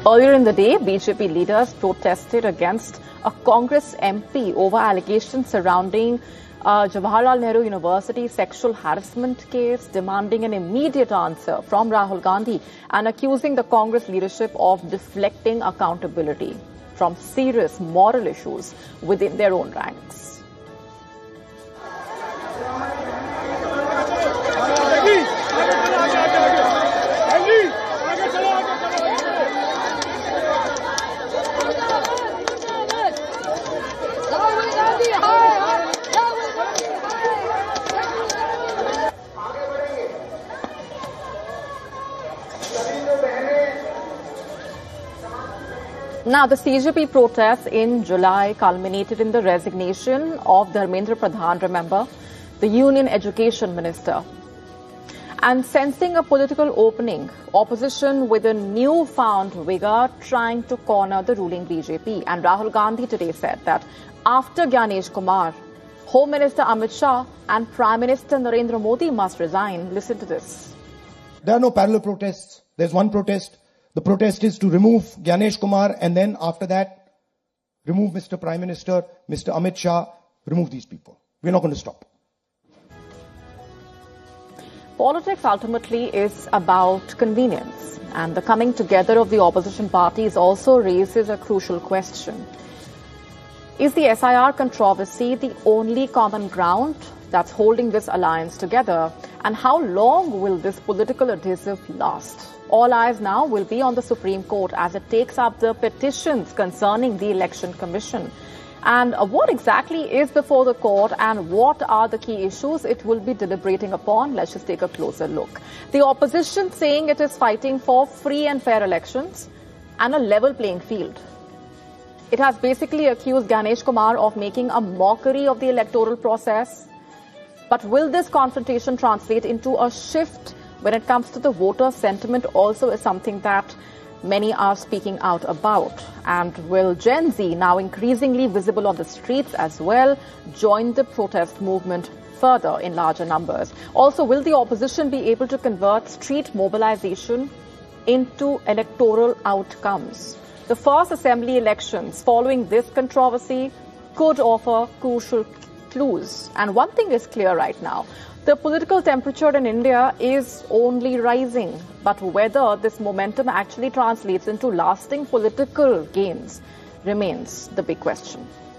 Earlier in the day, BJP leaders protested against a Congress MP over allegations surrounding Jawaharlal Nehru University sexual harassment case, demanding an immediate answer from Rahul Gandhi and accusing the Congress leadership of deflecting accountability from serious moral issues within their own ranks. Now, the CJP protests in July culminated in the resignation of Dharmendra Pradhan, remember, the Union Education Minister. And sensing a political opening, opposition with a newfound vigor trying to corner the ruling BJP. And Rahul Gandhi today said that after Gyanesh Kumar, Home Minister Amit Shah and Prime Minister Narendra Modi must resign. Listen to this. There are no parallel protests. There's one protest. The protest is to remove Gyanesh Kumar and then after that, remove Mr. Prime Minister, Mr. Amit Shah, remove these people. We're not going to stop. Politics ultimately is about convenience, and the coming together of the opposition parties also raises a crucial question. Is the SIR controversy the only common ground that's holding this alliance together? And how long will this political adhesive last? All eyes now will be on the Supreme Court as it takes up the petitions concerning the Election Commission. And what exactly is before the court and what are the key issues it will be deliberating upon? Let's just take a closer look. The opposition saying it is fighting for free and fair elections and a level playing field. It has basically accused Gyanesh Kumar of making a mockery of the electoral process. But will this confrontation translate into a shift when it comes to the voter sentiment also is something that many are speaking out about. And will Gen Z, now increasingly visible on the streets as well, join the protest movement further in larger numbers? Also, will the opposition be able to convert street mobilization into electoral outcomes? The first assembly elections following this controversy could offer crucial clues. And one thing is clear right now. The political temperature in India is only rising, but whether this momentum actually translates into lasting political gains remains the big question.